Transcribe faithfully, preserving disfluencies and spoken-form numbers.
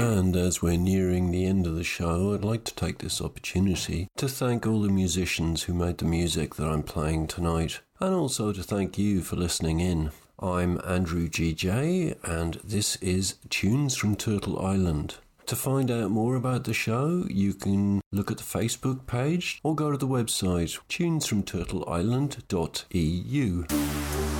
And as we're nearing the end of the show, I'd like to take this opportunity to thank all the musicians who made the music that I'm playing tonight, and also to thank you for listening in. I'm Andrew G J, and this is Tunes from Turtle Island. To find out more about the show, you can look at the Facebook page or go to the website tunes from turtle island dot e u.